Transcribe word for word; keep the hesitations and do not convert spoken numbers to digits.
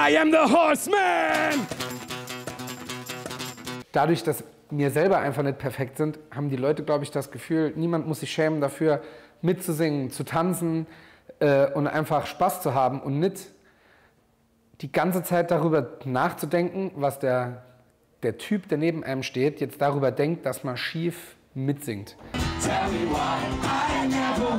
I am the Horseman! Dadurch, dass wir selber einfach nicht perfekt sind, haben die Leute, glaube ich, das Gefühl, niemand muss sich schämen dafür, mitzusingen, zu tanzen äh, und einfach Spaß zu haben und nicht die ganze Zeit darüber nachzudenken, was der, der Typ, der neben einem steht, jetzt darüber denkt, dass man schief mitsingt. Tell me why I never